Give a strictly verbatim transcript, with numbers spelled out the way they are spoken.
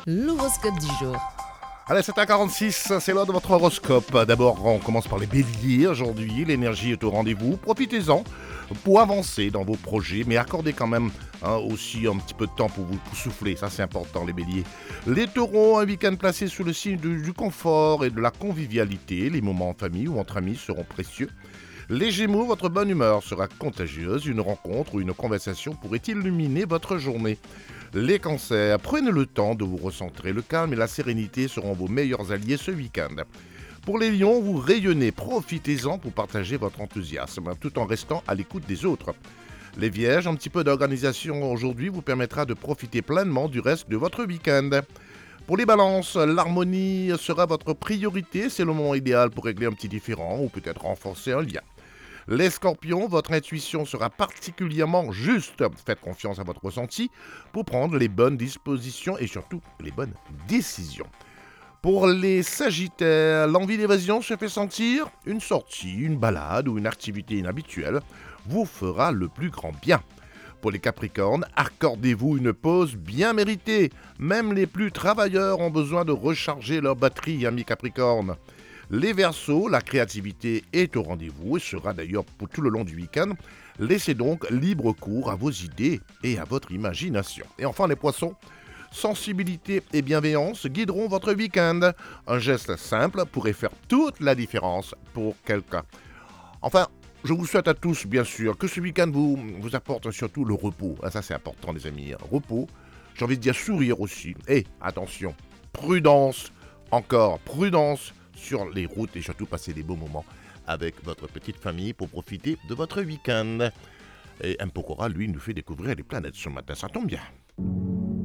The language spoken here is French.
L'horoscope du jour. Allez, sept heures quarante-six, c'est l'heure de votre horoscope. D'abord, on commence par les béliers. Aujourd'hui, l'énergie est au rendez-vous. Profitez-en pour avancer dans vos projets, mais accordez quand même hein, aussi un petit peu de temps pour vous pour souffler. Ça, c'est important, les béliers. Les taureaux, un week-end placé sous le signe du, du confort et de la convivialité. Les moments en famille ou entre amis seront précieux. Les gémeaux, votre bonne humeur sera contagieuse. Une rencontre ou une conversation pourrait illuminer votre journée. Les cancers, prenez le temps de vous recentrer. Le calme et la sérénité seront vos meilleurs alliés ce week-end. Pour les lions, vous rayonnez. Profitez-en pour partager votre enthousiasme, tout en restant à l'écoute des autres. Les vierges, un petit peu d'organisation aujourd'hui vous permettra de profiter pleinement du reste de votre week-end. Pour les balances, l'harmonie sera votre priorité. C'est le moment idéal pour régler un petit différend ou peut-être renforcer un lien. Les scorpions, votre intuition sera particulièrement juste. Faites confiance à votre ressenti pour prendre les bonnes dispositions et surtout les bonnes décisions. Pour les sagittaires, l'envie d'évasion se fait sentir. Une sortie, une balade ou une activité inhabituelle vous fera le plus grand bien. Pour les capricornes, accordez-vous une pause bien méritée. Même les plus travailleurs ont besoin de recharger leur batterie, amis capricornes. Les Verseaux, la créativité est au rendez-vous et sera d'ailleurs pour tout le long du week-end. Laissez donc libre cours à vos idées et à votre imagination. Et enfin les Poissons, sensibilité et bienveillance guideront votre week-end. Un geste simple pourrait faire toute la différence pour quelqu'un. Enfin, je vous souhaite à tous, bien sûr, que ce week-end vous, vous apporte surtout le repos. Ah, ça, c'est important, les amis. Repos, j'ai envie de dire sourire aussi. Et attention, prudence, encore prudence sur les routes et surtout passer des beaux moments avec votre petite famille pour profiter de votre week-end. Et M. Pokora, lui, nous fait découvrir les planètes ce matin. Ça tombe bien.